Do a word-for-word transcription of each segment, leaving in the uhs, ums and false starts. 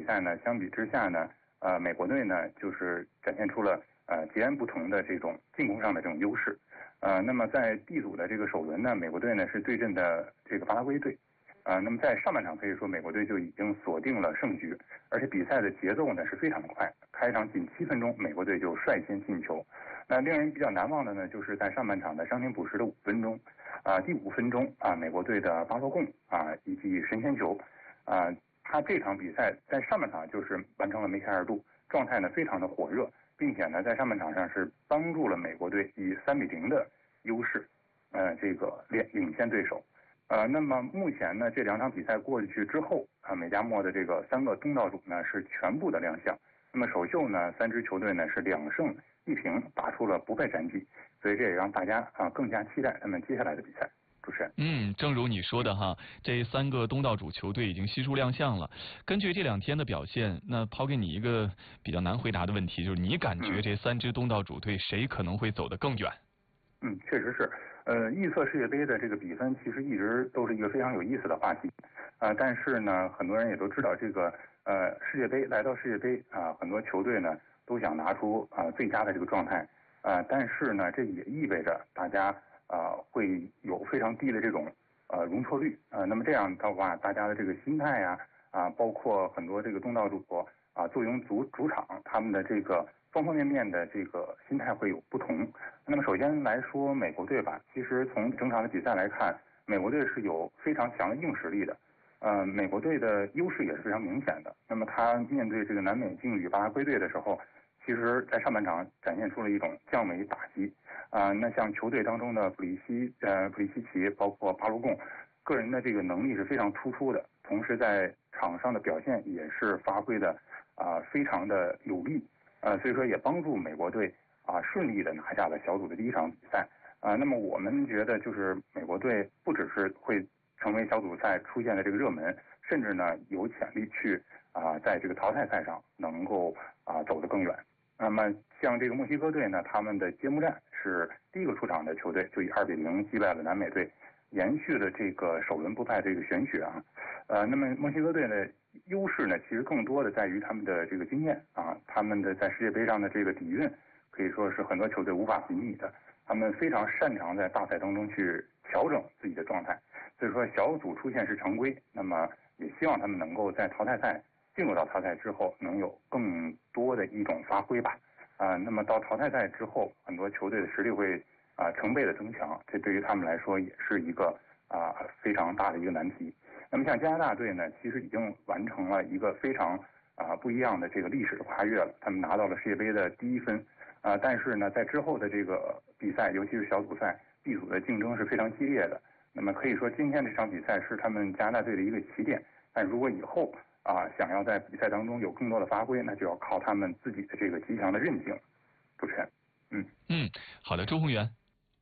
比赛呢，相比之下呢，呃，美国队呢就是展现出了呃截然不同的这种进攻上的这种优势。呃，那么在 D 组的这个首轮呢，美国队呢是对阵的这个巴拉圭队。呃，那么在上半场可以说美国队就已经锁定了胜局，而且比赛的节奏呢是非常的快，开场仅七分钟，美国队就率先进球。那令人比较难忘的呢，就是在上半场的伤停补时的五分钟，啊、呃，第五分钟啊、呃，美国队的巴洛贡啊、呃、一记神仙球，啊、呃，他这场比赛在上半场就是完成了梅开二度，状态呢非常的火热，并且呢在上半场上是帮助了美国队以三比零的优势，呃，这个领领先对手。呃，那么目前呢，这两场比赛过去之后啊，美加墨的这个三个东道主呢是全部的亮相。那么首秀呢，三支球队呢是两胜一平，打出了不败战绩，所以这也让大家啊更加期待他们接下来的比赛。主持人， 嗯，正如你说的哈，这三个东道主球队已经悉数亮相了。根据这两天的表现，那抛给你一个比较难回答的问题，就是你感觉这三支东道主队谁可能会走得更远？ 嗯，确实是。呃，预测世界杯的这个比分其实一直都是一个非常有意思的话题，呃，但是呢，很多人也都知道这个呃世界杯来到世界杯啊、呃，很多球队呢都想拿出啊、呃、最佳的这个状态啊、呃，但是呢，这也意味着大家啊、呃、会有非常低的这种呃容错率啊、呃，那么这样的话，大家的这个心态呀啊、呃，包括很多这个东道主啊、呃、作为主主场他们的这个方方面面的这个心态会有不同。那么首先来说美国队吧，其实从整场的比赛来看，美国队是有非常强的硬实力的。呃，美国队的优势也是非常明显的。那么他面对这个南美劲旅巴拉圭队的时候，其实在上半场展现出了一种降维打击。啊、呃，那像球队当中的普利西呃普利西奇，包括巴罗贡，个人的这个能力是非常突出的，同时在场上的表现也是发挥的啊、呃、非常的有力。呃，所以说也帮助美国队啊、呃、顺利的拿下了小组的第一场比赛啊、呃。那么我们觉得就是美国队不只是会成为小组赛出现的这个热门，甚至呢有潜力去啊、呃、在这个淘汰赛上能够啊、呃、走得更远。那么像这个墨西哥队呢，他们的揭幕战是第一个出场的球队，就以二比零击败了南美队，延续了这个首轮不败这个玄学啊。呃，那么墨西哥队的优势呢，其实更多的在于他们的这个经验啊，他们的在世界杯上的这个底蕴，可以说是很多球队无法比拟的。他们非常擅长在大赛当中去调整自己的状态，所以说小组出线是常规。那么也希望他们能够在淘汰赛进入到淘汰之后，能有更多的一种发挥吧。啊、呃，那么到淘汰赛之后，很多球队的实力会啊、呃、成倍的增强，这对于他们来说也是一个啊、呃、非常大的一个难题。那么像加拿大队呢，其实已经完成了一个非常啊、呃、不一样的这个历史的跨越了，他们拿到了世界杯的第一分啊、呃，但是呢，在之后的这个比赛，尤其是小组赛 B 组的竞争是非常激烈的。那么可以说今天这场比赛是他们加拿大队的一个起点，但如果以后啊、呃、想要在比赛当中有更多的发挥，那就要靠他们自己的这个极强的韧性。主持人，嗯嗯，好的，周宏源。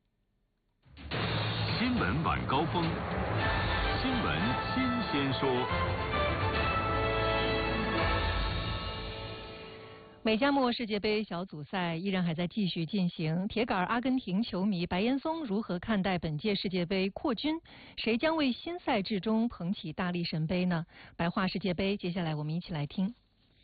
新闻晚高峰，新闻新鲜说。 美加墨世界杯小组赛依然还在继续进行，铁杆阿根廷球迷白岩松如何看待本届世界杯扩军？谁将为新赛制中捧起大力神杯呢？白话世界杯，接下来我们一起来听。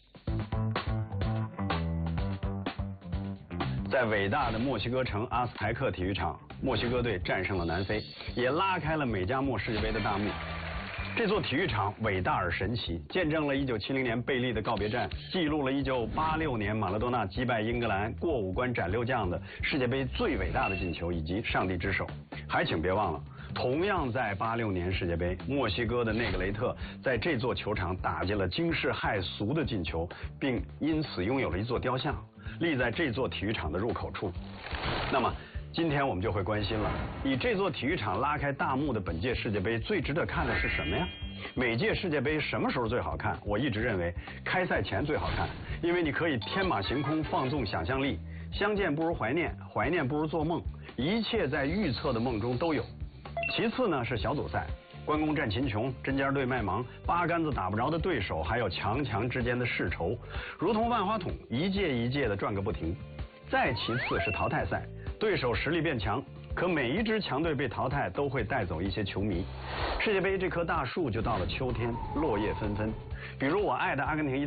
在伟大的墨西哥城阿斯台克体育场，墨西哥队战胜了南非，也拉开了美加墨世界杯的大幕。这座体育场伟大而神奇，见证了一九七零年贝利的告别战，记录了一九八六年马拉多纳击败英格兰过五关斩六将的世界杯最伟大的进球以及上帝之手。还请别忘了，同样在八六年世界杯，墨西哥的内格雷特在这座球场打进了惊世骇俗的进球，并因此拥有了一座雕像，立在这座体育场的入口处。那么今天我们就会关心了，以这座体育场拉开大幕的本届世界杯最值得看的是什么呀？每届世界杯什么时候最好看？我一直认为开赛前最好看，因为你可以天马行空，放纵想象力，相见不如怀念，怀念不如做梦，一切在预测的梦中都有。其次呢是小组赛，关公战秦琼，针尖对麦芒，八竿子打不着的对手，还有强强之间的世仇，如同万花筒，一届一届的转个不停。再其次是淘汰赛，对手实力变强，可每一支强队被淘汰都会带走一些球迷。世界杯这棵大树就到了秋天，落叶纷纷。比如我爱的阿根廷。